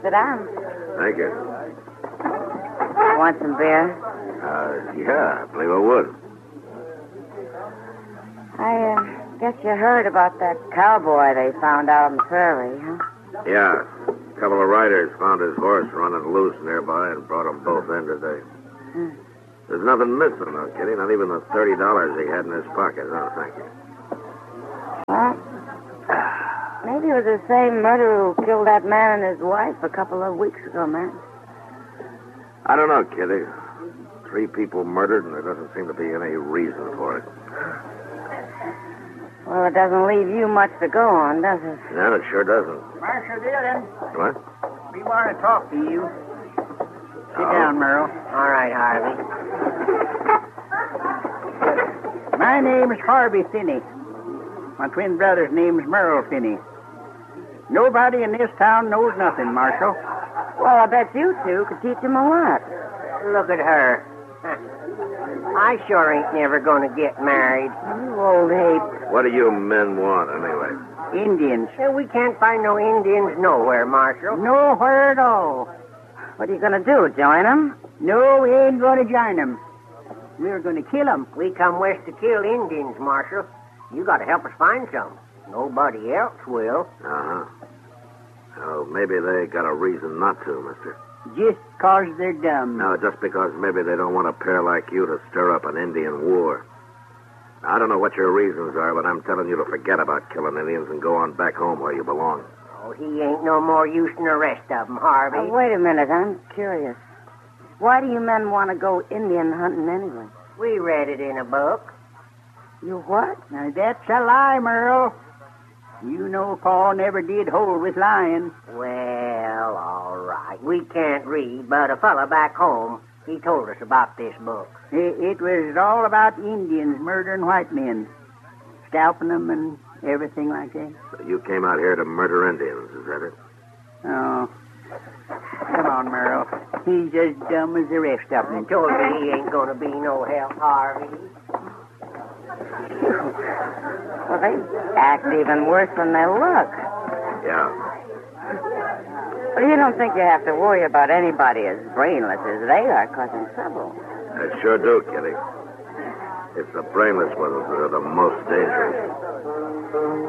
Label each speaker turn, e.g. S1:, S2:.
S1: Sit down.
S2: Thank you.
S1: Want some beer?
S2: Yeah, I believe I would.
S1: I guess you heard about that cowboy they found out on the prairie, huh?
S2: Yeah. A couple of riders found his horse running loose nearby and brought them both in today. There's nothing missing, though, Kitty. Not even the $30 he had in his pocket. Oh, thank you.
S1: Well, maybe it was the same murderer who killed that man and his wife a couple of weeks ago, man.
S2: I don't know, Kitty. 3 people murdered, and there doesn't seem to be any reason for it.
S1: Well, it doesn't leave you much to go on, does it?
S2: No, it sure doesn't.
S3: Marshal Dillon,
S2: What?
S3: we want to talk to you. Sit down, Merle.
S4: All right, Harvey.
S3: My name is Harvey Finney. My twin brother's name is Merle Finney. Nobody in this town knows nothing, Marshal.
S1: Well, I bet you two could teach him a lot.
S4: Look at her. I sure ain't never going to get married.
S1: You old ape.
S2: What do you men want, anyway?
S3: Indians.
S4: We can't find no Indians nowhere, Marshal.
S3: Nowhere at all.
S1: What are you going to do, join him?
S3: No, we ain't going to join them. We're going to kill them.
S4: We come west to kill Indians, Marshal. You got to help us find some. Nobody else will.
S2: Uh-huh. Oh, maybe they got a reason not to, mister.
S3: Just 'cause they're dumb.
S2: No, just because maybe they don't want a pair like you to stir up an Indian war. I don't know what your reasons are, but I'm telling you to forget about killing Indians and go on back home where you belong.
S4: Oh, he ain't no more use than the rest of them, Harvey.
S1: Wait a minute, I'm curious. Why do you men want to go Indian hunting anyway?
S4: We read it in a book.
S1: You what?
S3: Now, that's a lie, Merle. You know Paul never did hold with lying.
S4: Well, all right. We can't read, but a fella back home, he told us about this book.
S3: It was all about Indians murdering white men, scalping them and everything like that.
S2: So you came out here to murder Indians, is that it?
S3: Oh. Come on, Merle. He's as dumb as the rest of
S4: I
S3: them.
S4: told you he ain't going to be no help, Harvey.
S1: Well, they act even worse than they look.
S2: Yeah.
S1: Well, you don't think you have to worry about anybody as brainless as they are causing trouble.
S2: I sure do, Kitty. It's the brainless ones that are the most dangerous.